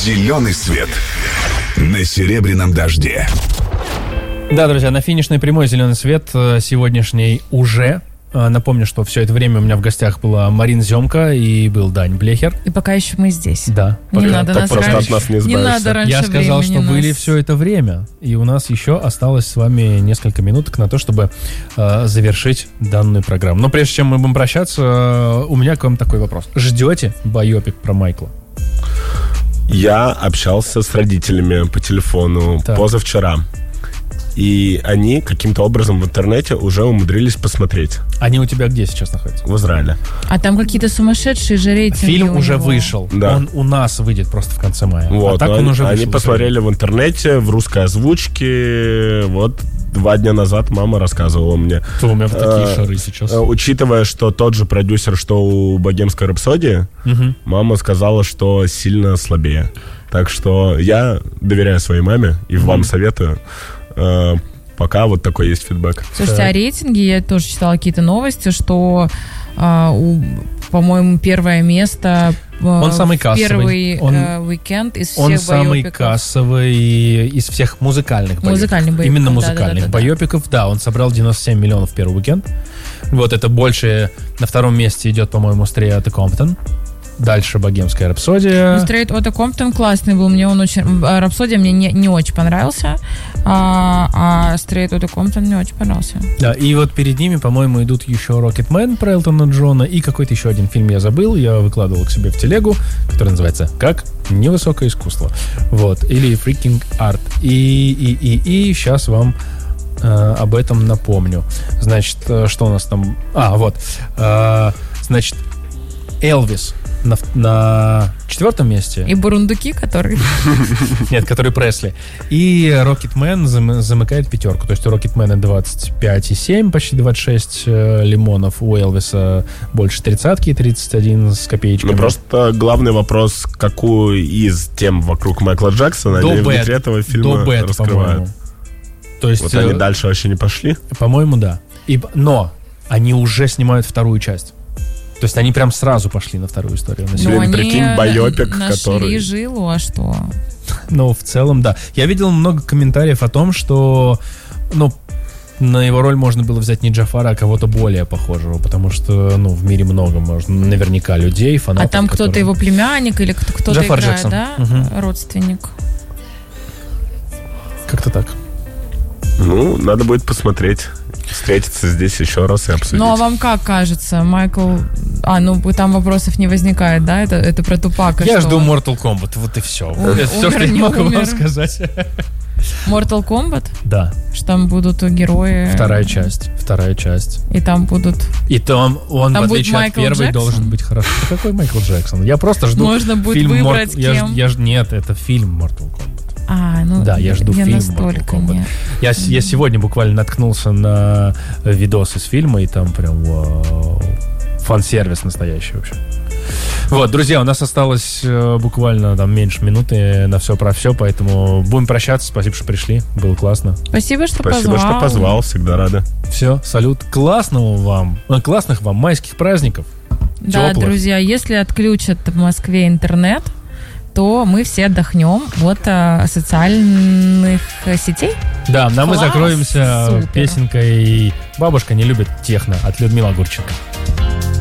Зеленый свет на серебряном дожде. Да, друзья, на финишной прямой зеленый свет сегодняшний уже. Напомню, что все это время у меня в гостях была Марина Зёмка и был Дань Блехер. И пока еще мы здесь. Да. Не надо нас просто раньше. от нас не Не надо раньше Я сказал, что времени были нас. все это время. И у нас еще осталось с вами несколько минуток на то, чтобы завершить данную программу. Но прежде чем мы будем прощаться, у меня к вам такой вопрос. Ждете байопик про Майкла? Я общался с родителями по телефону Так. позавчера. И они каким-то образом в интернете уже умудрились посмотреть. Они у тебя где сейчас находятся? В Израиле. А там какие-то сумасшедшие же рейтинги. Фильм у уже него. вышел. Да. Он у нас выйдет просто в конце мая. Вот, А так но он уже они вышел. посмотрели в интернете, в русской озвучке. Вот 2 дня назад мама рассказывала мне. У меня такие шары сейчас. Учитывая, что тот же продюсер, что у «Богемской рапсодии», мама сказала, что сильно слабее. Так что я доверяю своей маме и вам советую. Пока вот такой есть фидбэк. Слушайте, а рейтинги, я тоже читала какие-то новости, что, по-моему, первое место Он самый кассовый. первый Он- уикенд из всех Он самый байопиков. кассовый из всех музыкальных байопиков. Музыкальных байопиков, Именно да, музыкальных да, да, да. байопиков. Да, он собрал 97 миллионов в первый уикенд. Вот это больше. На втором месте идет, по-моему, Straight Outta Compton. Дальше «Богемская рапсодия». Straight Outta Compton классный был, мне он очень... Рапсодия мне не очень понравился, а Straight Outta Compton мне очень понравился. Да, и вот перед ними, по-моему, идут еще «Рокетмен» про Элтона Джона и какой-то еще один фильм я забыл, я выкладывал к себе в телегу, который называется «Как невысокое искусство». Вот, или «Freaking Art». И сейчас вам об этом напомню. Значит, что у нас там... Значит, «Элвис» на 4 месте. И бурундуки, которые... Нет, который Пресли. И Рокетмен замыкает 5. То есть у Рокетмена 25,7, почти 26 лимонов. У Элвиса больше 30-ки, 31 с копеечками. Ну, просто главный вопрос, какую из тем вокруг Майкла Джексона они внутри этого фильма до Bad, раскрывают. по-моему. То есть, Вот они дальше вообще не пошли? по-моему, да. Но они уже снимают вторую часть. То есть они прям сразу пошли на вторую историю. На Блин, они прикинь, байопик, нашли который- жилу, а что? Ну, в целом, да. Я видел много комментариев о том, что, на его роль можно было взять не Джафара, а кого-то более похожего, потому что, в мире много, наверняка людей, фанатов. А там кто-то которые- его племянник или кто-то Джафар играет, Джексон. да? Мгм. Родственник. Как-то так. Ну, надо будет посмотреть. Встретиться здесь еще раз и обсудить. Ну, а вам как кажется, Майкл... там вопросов не возникает, да? Это про Тупака. Я что? жду Mortal Kombat, вот и все. Это все, умер, что я не могу вам умер. сказать. Mortal Kombat? Да, Что там будут герои... вторая часть. И там будут... И там он, Там в будет отличие от Майкл первой, Джексон? должен быть хорошо. Да какой Майкл Джексон? Я просто жду Можно будет фильм выбрать, кем. Нет, это фильм Mortal Kombat. Да, я жду фильм настолько Mortal Kombat. нет. Я сегодня буквально наткнулся на видос из фильма, и там прям вау, фан-сервис настоящий вообще. Вот, друзья, у нас осталось буквально там меньше минуты на все про все, поэтому будем прощаться. Спасибо, что пришли. Было классно. Спасибо, что Спасибо, позвал. что позвал. Всегда рада. Все, салют. Классных вам майских праздников. Да, Теплых. друзья, если отключат в Москве интернет, то мы все отдохнем от социальных сетей. Да, мы Класс, закроемся супер. песенкой «Бабушка не любит техно» от Людмилы Огурченко.